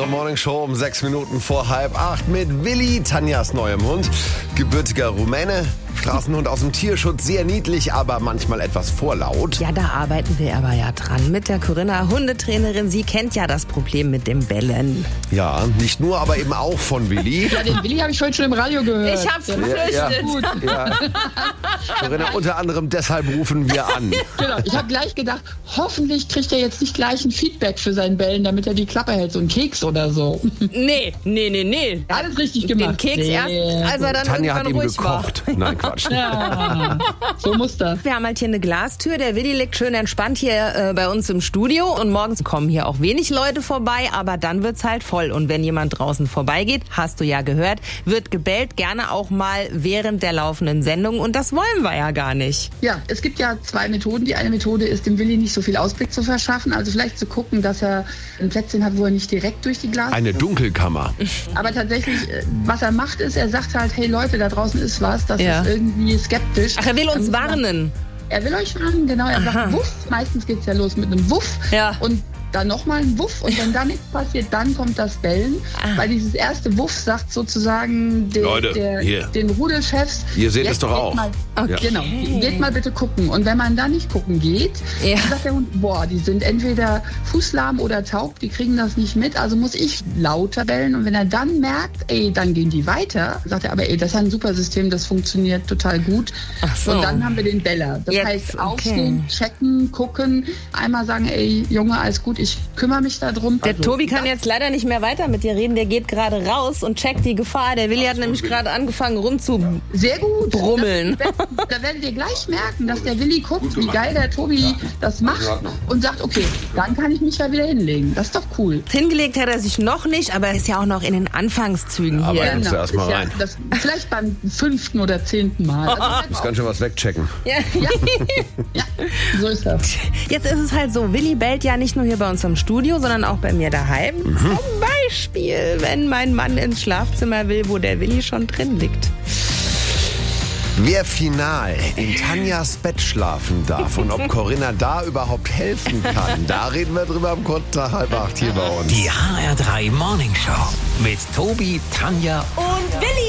Unsere Morningshow um 6 Minuten vor 7:30 mit Willi, Tanjas neuem Hund. Gebürtiger Rumäne, Straßenhund aus dem Tierschutz, sehr niedlich, aber manchmal etwas vorlaut. Ja, da arbeiten wir aber ja dran. Mit der Corinna, Hundetrainerin. Sie kennt ja das Problem mit dem Bellen. Ja, nicht nur, aber eben auch von Willi. Ja, den Willi habe ich heute schon im Radio gehört. Ich hab's befürchtet. Gut. Ja. Corinna, unter anderem deshalb rufen wir an. Genau. Ich habe gleich gedacht, hoffentlich kriegt er jetzt nicht gleich ein Feedback für sein Bellen, damit er die Klappe hält, so ein Keks oder so. Nee. Alles richtig gemacht. Den Keks erst, als er dann Tanja hat irgendwann ihm ruhig war. gekocht. Nein, Quatsch. Ja, so muss das. Wir haben halt hier eine Glastür. Der Willi liegt schön entspannt hier bei uns im Studio. Und morgens kommen hier auch wenig Leute vorbei, aber dann wird's halt voll. Und wenn jemand draußen vorbeigeht, hast du ja gehört, wird gebellt, gerne auch mal während der laufenden Sendung. Und das wollen wir ja gar nicht. Ja, es gibt ja zwei Methoden. Die eine Methode ist, dem Willi nicht so viel Ausblick zu verschaffen. Also vielleicht zu gucken, dass er ein Plätzchen hat, wo er nicht direkt durch die Glas... Eine Dunkelkammer. Aber tatsächlich, was er macht, ist, er sagt halt, hey Leute, da draußen ist was. Das Ja. ist irgendwie skeptisch. Ach, er will uns warnen. Er will euch warnen, genau. Er sagt Wuff. Meistens geht's ja los mit einem Wuff. Ja. Und dann nochmal ein Wuff. Und wenn da nichts passiert, dann kommt das Bellen. Weil dieses erste Wuff sagt sozusagen Leute, hier. den Rudelchefs. Ihr seht es jetzt doch geht auch. Mal, Ja. Genau. Geht mal bitte gucken. Und wenn man da nicht gucken geht, Ja. dann sagt der Hund, boah, die sind entweder fußlahm oder taub, die kriegen das nicht mit. Also muss ich lauter bellen. Und wenn er dann merkt, ey, dann gehen die weiter, sagt er, aber ey, das ist ein super System, das funktioniert total gut. Ach so. Und dann haben wir den Beller. Das Jetzt, heißt, okay. aufstehen, checken, gucken, einmal sagen, ey, Junge, alles gut, ich kümmere mich darum. Der Tobi kann jetzt leider nicht mehr weiter mit dir reden. Der geht gerade raus und checkt die Gefahr. Der Willi hat nämlich gerade angefangen rumzubrummeln. Sehr gut. Da werdet ihr gleich merken, dass der Willi guckt, wie geil der Tobi das macht und sagt, okay, dann kann ich mich ja wieder hinlegen. Das ist doch cool. Hingelegt hat er sich noch nicht, aber er ist ja auch noch in den Anfangszügen Aber hier. er muss erst mal Ist ja rein. Vielleicht beim 5. oder 10. Mal. Also, Muss ganz schön was wegchecken. Ja. ja, so ist das. Jetzt ist es halt so, Willi bellt ja nicht nur hier bei uns im Studio, sondern auch bei mir daheim. Zum Beispiel, wenn mein Mann ins Schlafzimmer will, wo der Willi schon drin liegt. Wer final in Tanjas Bett schlafen darf und ob Corinna da überhaupt helfen kann, da reden wir drüber am Kurz nach 7:30 hier bei uns. Die HR3 Morning Show mit Tobi, Tanja Und Willi!